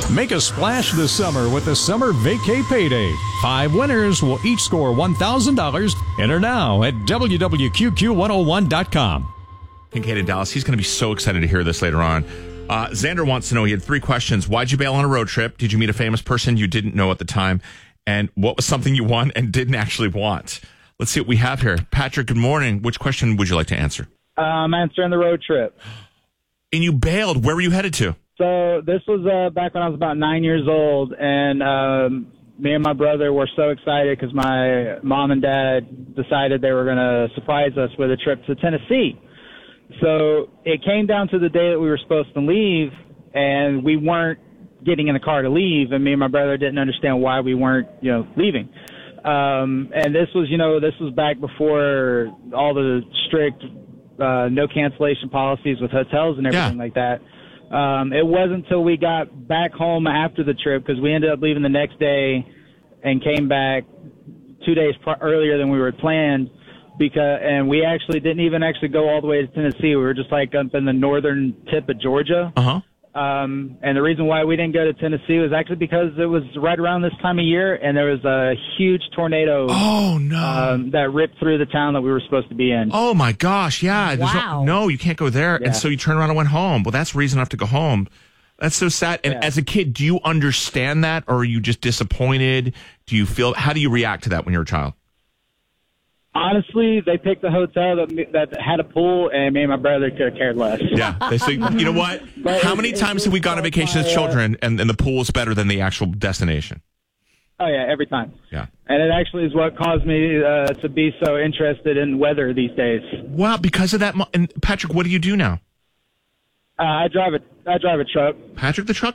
Make a splash this summer with the Summer Vacay Payday. 5 winners will each score $1,000. Enter now at wwqq101.com. Kincaid in Dallas. He's going to be so excited to hear this later on. Xander wants to know, he had 3 questions. Why'd you bail on a road trip? Did you meet a famous person you didn't know at the time? And what was something you want and didn't actually want? Let's see what we have here. Patrick, good morning. Which question would you like to answer? I'm answering the road trip. And you bailed. Where were you headed to? So this was back when I was about 9 years old, and me and my brother were so excited because my mom and dad decided they were going to surprise us with a trip to Tennessee. So it came down to the day that we were supposed to leave, and we weren't getting in the car to leave, and me and my brother didn't understand why we weren't, leaving. And this was back before all the strict no cancellation policies with hotels and everything like that. It wasn't until we got back home after the trip, because we ended up leaving the next day and came back 2 days earlier than we were planned, and we actually didn't even go all the way to Tennessee. We were just up in the northern tip of Georgia. Uh-huh. And the reason why we didn't go to Tennessee was actually because it was right around this time of year, and there was a huge tornado. Oh, no. That ripped through the town that we were supposed to be in. Oh, my gosh. Yeah. Wow. No, you can't go there. Yeah. And so you turned around and went home. Well, that's reason enough to go home. That's so sad. And as a kid, do you understand that, or are you just disappointed? How do you react to that when you're a child? Honestly, they picked a hotel that had a pool, and me and my brother could have cared less. Yeah. They say, you know what? How many times have we gone on vacation as children, and the pool is better than the actual destination? Oh, yeah, every time. Yeah. And it actually is what caused me to be so interested in weather these days. Wow, because of that. And Patrick, what do you do now? I drive a truck. Patrick the truck